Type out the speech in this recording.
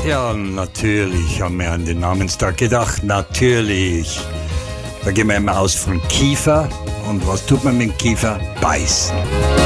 Ja, natürlich haben wir an den Namenstag gedacht, natürlich. Da gehen wir immer aus von Kiefer. Und was tut man mit dem Kiefer? Beißen.